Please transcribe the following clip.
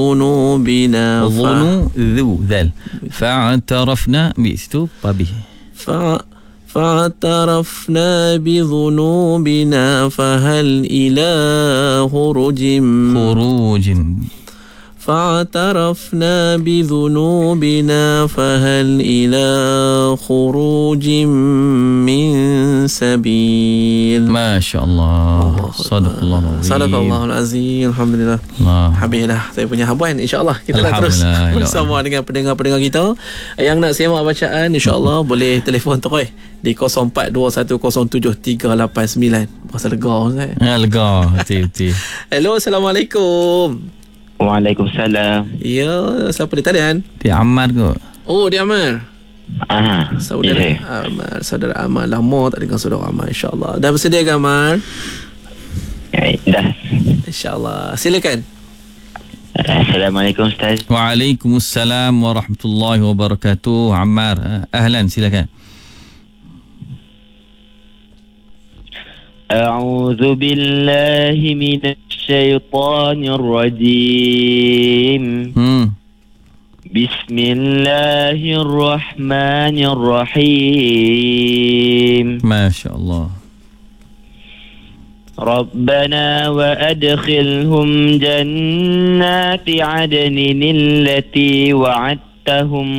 ذنوبنا ذل فاعترفنا بisitu babih فاعترفنا بذنوبنا فهل إلى خروج فاعترفنا بذنوبنا فهل إلى خروج من سبيل. ما شاء الله. صدق الله العظيم. Alhamdulillah. Habis dah saya punya habuan. InsyaAllah kita nak terus bersama dengan pendengar-pendengar kita yang nak semak bacaan. InsyaAllah boleh telefon terus di 0421073889. Berasa lega Ustaz. Lega betul. Hello, Assalamualaikum. Waalaikumsalam. Ya, siapa di talian? Dia Ammar ke? Oh, dia Ammar. Saudara ya. Ammar. Saudara Ammar. Lama tak dengar saudara Ammar, insyaAllah. Dah bersedia ke Ammar? Ya, dah. InsyaAllah. Silakan. Assalamualaikum Ustaz. Waalaikumsalam warahmatullahi wabarakatuh. Ammar, ahlan, silakan. أعوذ بالله من الشيطان الرجيم. بسم الله الرحمن الرحيم. ما شاء الله. ربنا وأدخلهم جنات عدن التي وعدتهم